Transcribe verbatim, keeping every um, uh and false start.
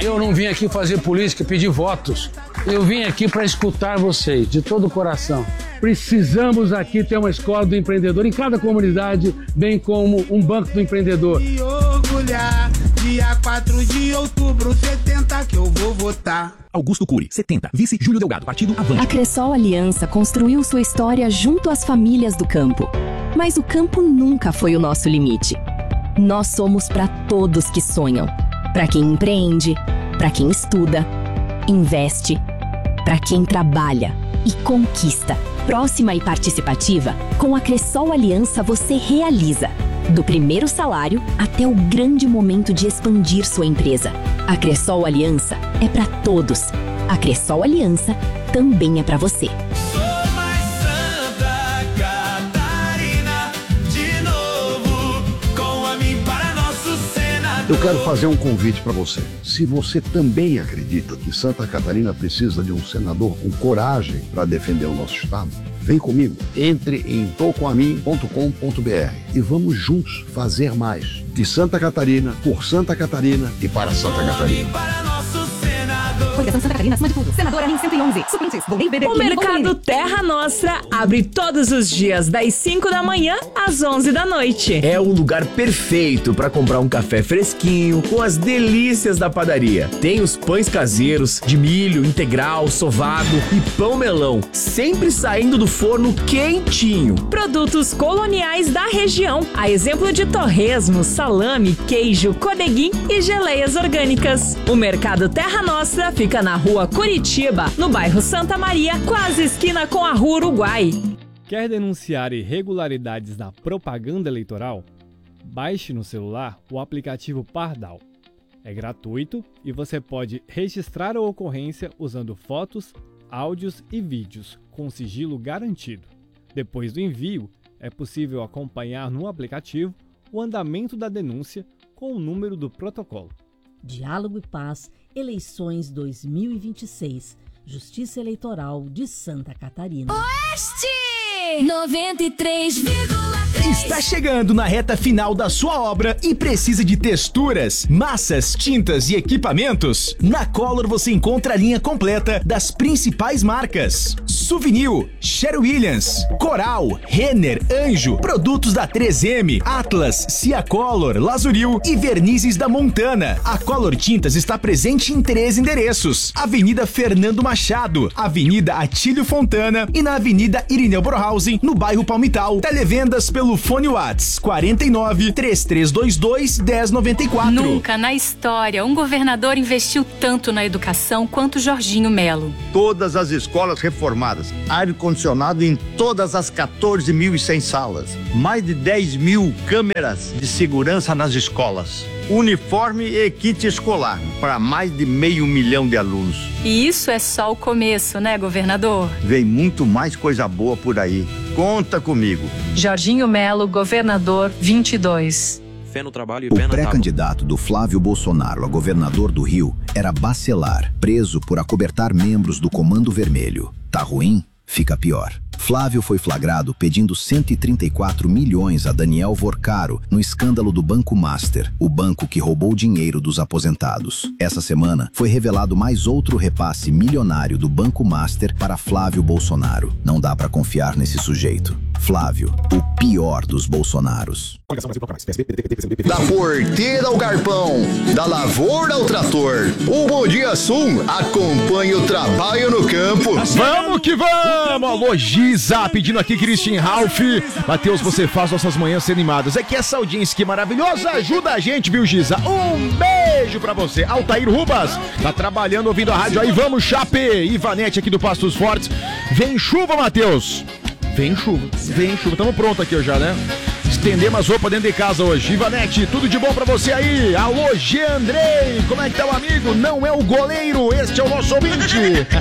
Eu não vim aqui fazer política, pedir votos. Eu vim aqui para escutar vocês, de todo o coração. Precisamos aqui ter uma escola do empreendedor em cada comunidade, bem como um banco do empreendedor. E orgulhar, dia quatro de outubro, setenta que eu vou votar. Augusto Cury, setenta. Vice Júlio Delgado, Partido Avante. A Cressol Aliança construiu sua história junto às famílias do campo. Mas o campo nunca foi o nosso limite. Nós somos para todos que sonham. Para quem empreende, para quem estuda, investe, para quem trabalha e conquista. Próxima e participativa, com a Cressol Aliança você realiza. Do primeiro salário até o grande momento de expandir sua empresa. A Cressol Aliança é para todos. A Cressol Aliança também é para você. Sou mais Santa Catarina, de novo, com a mim para nosso senador. Eu quero fazer um convite para você. Se você também acredita que Santa Catarina precisa de um senador com coragem para defender o nosso estado, vem comigo. Entre em tocoamin ponto com ponto br e vamos juntos fazer mais. De Santa Catarina, por Santa Catarina e para Santa Catarina. Coligação Santa Catarina, acima de tudo. Senadora Anin cento e onze. Suplentes. O Mercado Terra Nostra abre todos os dias das cinco da manhã às onze da noite. É o lugar perfeito para comprar um café fresquinho com as delícias da padaria. Tem os pães caseiros de milho, integral, sovado e pão melão, sempre saindo do forno quentinho. Produtos coloniais da região, a exemplo de torresmo, salame, queijo, codeguim e geleias orgânicas. O Mercado Terra Nostra fica na rua Curitiba, no bairro Santa Maria, quase esquina com a rua Uruguai. Quer denunciar irregularidades na propaganda eleitoral? Baixe no celular o aplicativo Pardal. É gratuito e você pode registrar a ocorrência usando fotos, áudios e vídeos com sigilo garantido. Depois do envio, é possível acompanhar no aplicativo o andamento da denúncia com o número do protocolo. Diálogo e Paz, eleições dois mil e vinte e seis, Justiça Eleitoral de Santa Catarina. Oeste noventa e três vírgula três. Está chegando na reta final da sua obra e precisa de texturas, massas, tintas e equipamentos? Na Color você encontra a linha completa das principais marcas: Souvenir, Sherwin-Williams, Coral, Renner, Anjo, produtos da três M, Atlas, Ciacolor, Lazuril e vernizes da Montana. A Color Tintas está presente em três endereços: Avenida Fernando Machado, Avenida Atílio Fontana e na Avenida Irineu Borhausen, no bairro Palmital. Televendas pelo fone Whats quarenta e nove, três três dois dois, dez noventa e quatro. Nunca na história um governador investiu tanto na educação quanto Jorginho Melo. Todas as escolas reformadas, ar-condicionado em todas as quatorze mil e cem salas, mais de dez mil câmeras de segurança nas escolas, uniforme e kit escolar para mais de meio milhão de alunos. E isso é só o começo, né, governador? Vem muito mais coisa boa por aí. Conta comigo. Jorginho Melo, governador vinte e dois. Fé no trabalho e o pré-candidato do Flávio Bolsonaro a governador do Rio era Bacelar, preso por acobertar membros do Comando Vermelho. Tá ruim? Fica pior. Flávio foi flagrado pedindo cento e trinta e quatro milhões a Daniel Vorcaro no escândalo do Banco Master, o banco que roubou dinheiro dos aposentados. Essa semana foi revelado mais outro repasse milionário do Banco Master para Flávio Bolsonaro. Não dá pra confiar nesse sujeito. Flávio, o pior dos Bolsonaros. Da porteira ao garpão, da lavoura ao trator, o Bom Dia Sul acompanha o trabalho no campo. Vamos que vamos! Alô, Giza, pedindo aqui Christian Ralph. Matheus, você faz nossas manhãs ser animadas. É que essa audiência que maravilhosa ajuda a gente, viu, Giza? Um beijo pra você. Altair Rubas, tá trabalhando, ouvindo a rádio aí. Vamos, Chape! Ivanete aqui do Pastos Fortes. Vem chuva, Matheus! Vem chuva, vem chuva. Tamo pronto aqui já, né? Estender umas roupas dentro de casa hoje. Ivanete, tudo de bom pra você aí. Alô, G. Andrei, como é que tá o amigo? Não é o goleiro, este é o nosso ouvinte.